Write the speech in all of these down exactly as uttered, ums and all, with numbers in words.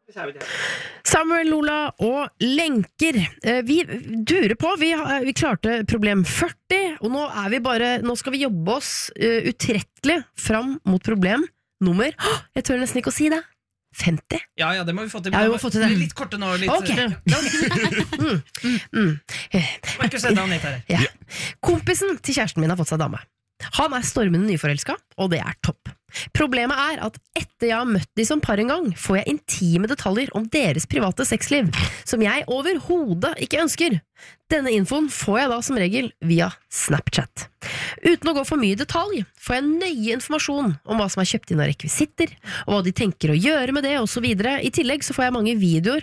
Samuel Lola og lenker. Vi durer på, vi, har, vi klarte problem førti, og nå, er vi bare, nå skal vi jobbe oss uh, utrettelig fram mot problem nummer, oh, jeg tør nesten ikke å si det, femti. Ja, ja, det må vi få til. Ja, vi må få til det. Litt korte nå. Litt, Ok. mm, mm. Markus Edda og Nate her. Ja. Kompisen til kjæresten min har fått seg dame. Han er stormende nyforelsket, og det er topp. Problemet er at etter jeg har møtt de som par en gang, får jeg intime detaljer om deres private sexliv, som jeg overhodet ikke ønsker. Denne infoen får jeg da som regel via Snapchat. Uten å gå for mye i detalj, får jeg nøye informasjon om hva som er kjøpt inn av rekvisitter, og hva de tenker å gjøre med det, og så videre. I tillegg så får jeg mange videoer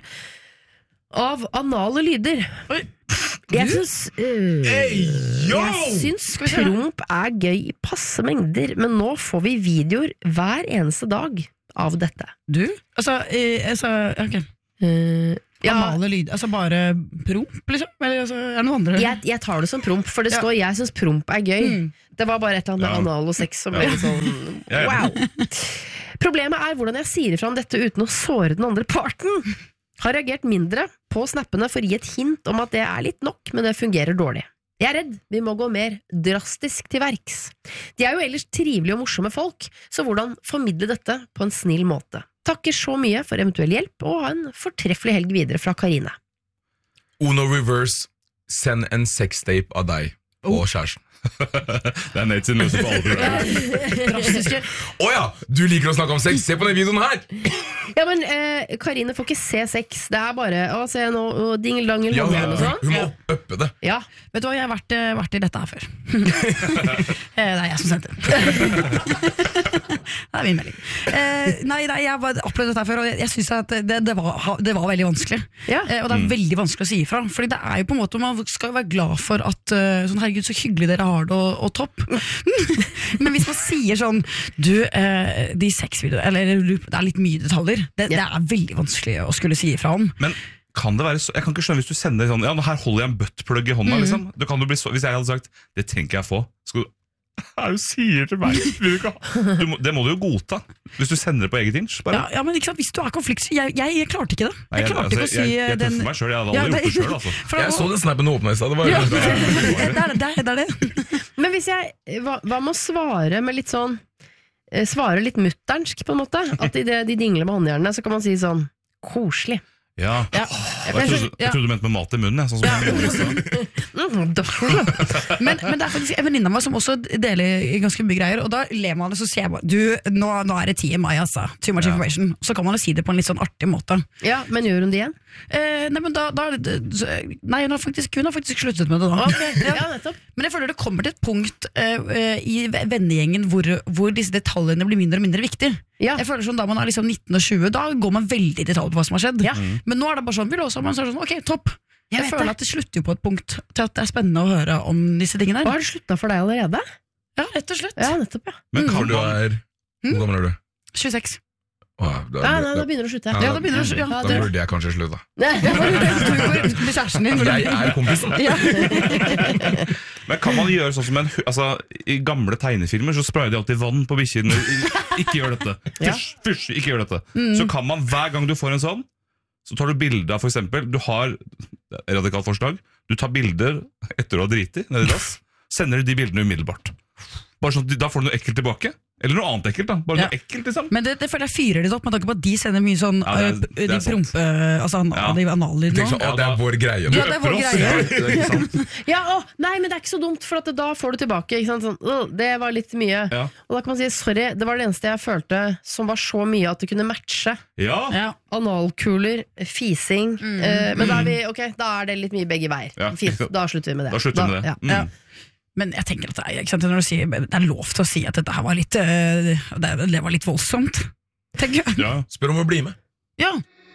av anale lyder. Oi. Jeg syns øh, hey, Jeg syns promp er gøy i passe mengder, men nå får vi videoer hver eneste dag av dette. Du? Altså, eh, altså ok uh, ja. Anale lyd, altså bare promp, liksom? Eller altså, er det noe andre? Jeg, jeg tar det som promp, for det står ja. Jeg syns promp er gøy. mm. Det var bare et eller annet med ja. Anal og sex som ble litt sånn wow. Problemet er hvordan jeg sier ifra om dette uten å såre den andre parten. Har reagert mindre på snappene for å gi et hint om at det er litt nok, men det fungerer dårlig. Jeg er redd vi må gå mer drastisk til verks. De er jo ellers trivelige og morsomme folk, så hvordan formidle dette på en snill måte? Takker så mye for eventuell hjelp, og ha en fortreffelig helg videre fra Karine. Uno reverse, send en sextape av deg og oh. kjæresten. Det er Nate sin løse på alle problemer. Åja, du liker å snakke om sex. Se på den videoen her. Ja, men eh, Karine får ikke se sex. Det er bare å se noe dingel-dangel. Ja, hun, hun, hun må øppe det. Ja. Vet du hva, jeg har vært, vært i dette her før. Det er jeg som sendte det. Det er min melding. eh, Nei, nei, jeg har opplevd dette her før, og jeg, jeg synes at det, det, var, det var veldig vanskelig. Ja. eh, Og det er mm. veldig vanskelig å si ifra. Fordi det er jo på en måte, man skal være glad for at uh, sånn, herregud, så hyggelig dere har det, og, og topp. Men hvis man sier sånn du, eh, de sexvideoer, eller det er litt mye detaljer, det, ja. det er veldig vanskelig å skulle si ifra om. Men kan det være så, jeg kan ikke skjønne hvis du sender sånn, ja, nå her holder jeg en buttplug i hånda, mm. liksom. Det kan du bli så, hvis jeg hadde sagt, det tenker jeg få, skal du, hva er det du sier til meg? Du du må, det må du jo godta, hvis du sender det på eget inch, bare. Ja, ja, men ikke sant, hvis du er konflikt, jeg, jeg, jeg klarte ikke det. Jeg, Nei, jeg klarte altså, ikke å si jeg, jeg, jeg den... tøffer meg selv, jeg hadde aldri ja, det, gjort det selv, altså. Jeg så den snappen åpne i sted, det var ja, det, det, det, det, det er det. Men hvis jeg, hva, hva må svare med litt sånn, svare litt mutternsk på en måte, at i det, de dingler med håndhjernene, så kan man si sånn, koselig. Ja, ja. Jeg, trodde, jeg trodde du mente med mat i munnen, sånn som ja. men, men det er faktisk en venninne av meg som også deler ganske mye greier, og da ler man det, så sier jeg bare du, nå, nå er det ti i mai, altså. Too much ja. information. Så kan man jo si det på en litt sånn artig måte. Ja, men gjør hun det igjen? Eh, nei, men da, da Nei, hun har, faktisk, hun har faktisk sluttet med det da. Okay. Ja. Ja, nettopp. Men jeg føler det kommer til et punkt eh, i vennegjengen hvor, hvor disse detaljene blir mindre og mindre viktige. Ja. Jeg føler sånn, da man er liksom nitten og tjue, da går man veldig i detalj på hva som har skjedd. Ja. Mm. Men nå er det bare sånn, vi låser man, så er det sånn, ok, topp. Jeg, jeg føler det. At det slutter jo på et punkt til at det er spennende å høre om disse tingene her. Hva har det sluttet for deg allerede? Ja, rett og slett. Ja, nettopp, ja. Men kan du er, hvor gammel er du? tjueseks. Åh, da, ja, nei, da begynner det å slutte. Ja, ja, da begynner det å slutte. Ja, da burde jeg kanskje slutte. Med kjæresten din. Jeg er kompisen. Ja. Men kan man gjøre sånn som en, altså, i gamle tegnefilmer så sprayer de alltid vann på bikkjen. Ikke gjør dette. Fysj, fysj, ikke gjør dette. Mm. Så kan man, hver gang du får en sånn, så tar du bilder av, for eksempel, du har, radikalt forslag, du tar bilder etter å ha driti nede i dass, sender du de bildene umiddelbart. Bare sånn, da får du noe ekkelt tilbake. Eller noe annet ekkelt da, bare ja. noe ekkelt liksom. Men det, det føler jeg fyrer litt opp, med tanke på at de sender mye sånn ja, det er, det er de prompe, altså ja. de anallydene. Sånn, å, det er vår greie. Ja, det er vår greie. Det er ikke sant. Ja, å, nei, men det er ikke så dumt, for at da får du tilbake, ikke sant? Sånn, å, det var litt mye. Ja. Og da kan man si, sorry, det var det eneste jeg følte som var så mye at det kunne matche. Ja. Ja. Analkuler, fising, mm. eh, men da er, vi, okay, da er det litt mye begge veier. Ja. Fint, da slutter vi med det. Da slutter vi med det. Da, ja. Mm. Men jeg tenker at det er, ikke sant, når du sier, det er lov til å si at dette her var litt, det var litt voldsomt, tenker jeg. Ja. Spør om å bli med. Ja.